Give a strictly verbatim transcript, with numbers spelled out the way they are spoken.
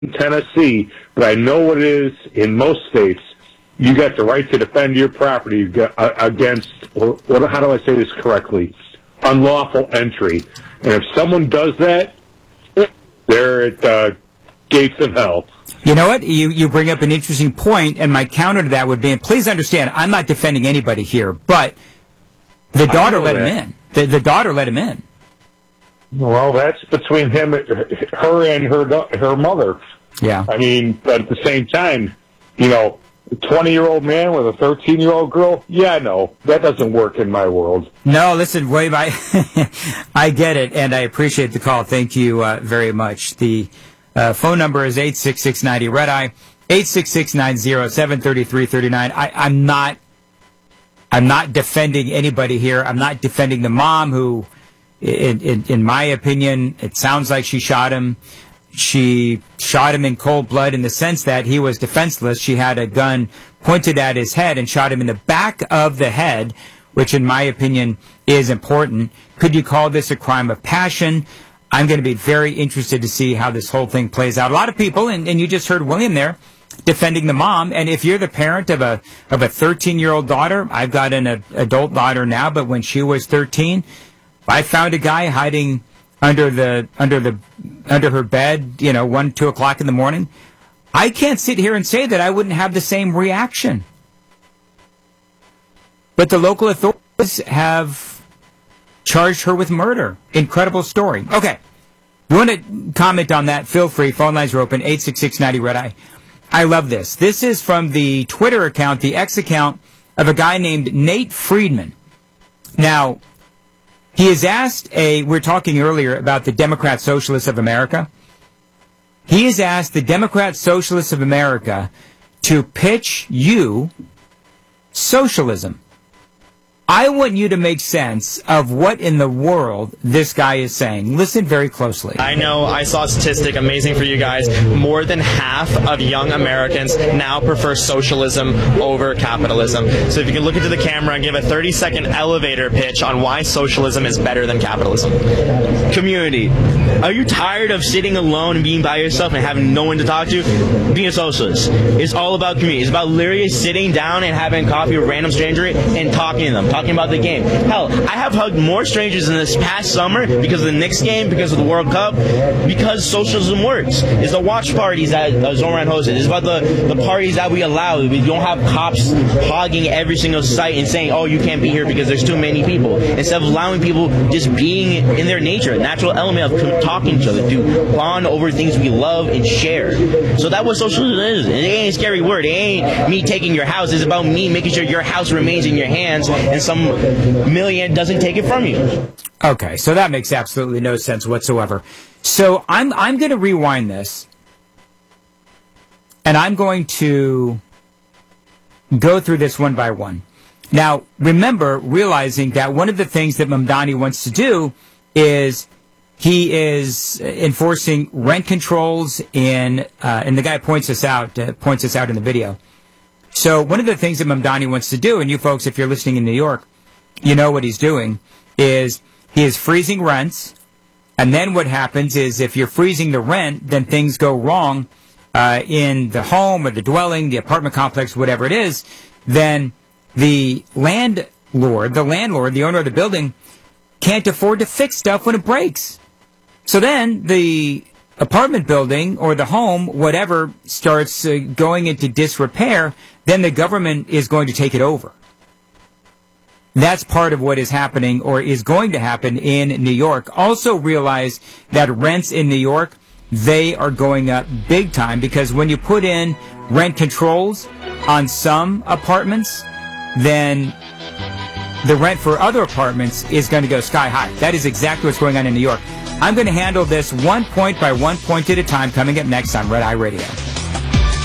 Tennessee, but I know what it is in most states. You got the right to defend your property against, or what, how do I say this correctly, unlawful entry. And if someone does that, they're at uh, gates of hell. You know what? You, you bring up an interesting point, and my counter to that would be, and please understand, I'm not defending anybody here, but the daughter let that. him in. The, the daughter let him in. Well, that's between him, her and her her mother. Yeah. I mean, but at the same time, you know, a twenty-year-old man with a thirteen-year-old girl, yeah, no, that doesn't work in my world. No, listen, William, I, I get it, and I appreciate the call. Thank you uh, very much. The uh, phone number is eight six six ninety red eye, eight six six nine zero seven three three three nine. I, I'm not, I'm not defending anybody here. I'm not defending the mom who, in, in, in my opinion, it sounds like she shot him. She shot him in cold blood in the sense that he was defenseless. She had a gun pointed at his head and shot him in the back of the head, which in my opinion is important. Could you call this a crime of passion? I'm going to be very interested to see how this whole thing plays out. A lot of people, and, and you just heard William there, defending the mom. And if you're the parent of a of a thirteen-year-old daughter, I've got an a, adult daughter now, but when she was thirteen, I found a guy hiding under the under the under her bed, you know, one, two o'clock in the morning. I can't sit here and say that I wouldn't have the same reaction. But the local authorities have charged her with murder. Incredible story. Okay. You want to comment on that? Feel free. Phone lines are open. eight six six ninety red eye. I love this. This is from the Twitter account, the X account of a guy named Nate Friedman. Now, he is asked a, we're talking earlier about the Democrat Socialists of America. He has asked the Democrat Socialists of America to pitch you socialism. I want you to make sense of what in the world this guy is saying. Listen very closely. I know I saw a statistic, amazing for you guys. More than half of young Americans now prefer socialism over capitalism. So if you can look into the camera and give a thirty second elevator pitch on why socialism is better than capitalism. Community. Are you tired of sitting alone and being by yourself and having no one to talk to? Being a socialist. It's all about community. It's about literally sitting down and having coffee with a random stranger and talking to them. Talking about the game. Hell, I have hugged more strangers in this past summer because of the Knicks game, because of the World Cup, because socialism works. It's the watch parties that uh, Zoran hosted. It's about the, the parties that we allow. We don't have cops hogging every single site and saying, oh, you can't be here because there's too many people. Instead of allowing people just being in their nature, a natural element of talking to each other, to bond over things we love and share. So that's what socialism is. It ain't a scary word. It ain't me taking your house. It's about me making sure your house remains in your hands and some million doesn't take it from you. Okay, so that makes absolutely no sense whatsoever. So I'm I'm going to rewind this, and I'm going to go through this one by one. Now, remember, realizing that one of the things that Mamdani wants to do is he is enforcing rent controls in, uh, and the guy points this out, uh, points this out in the video. So one of the things that Mamdani wants to do, and you folks, if you're listening in New York, you know what he's doing, is he is freezing rents. And then what happens is if you're freezing the rent, then things go wrong uh, in the home or the dwelling, the apartment complex, whatever it is. Then the landlord, the landlord, the owner of the building, can't afford to fix stuff when it breaks. So then the apartment building or the home, whatever, starts uh, going into disrepair, then the government is going to take it over. That's part of what is happening or is going to happen in New York. Also realize that rents in New York, they are going up big time because when you put in rent controls on some apartments, then the rent for other apartments is going to go sky high. That is exactly what's going on in New York. I'm going to handle this one point by one point at a time coming up next on Red Eye Radio.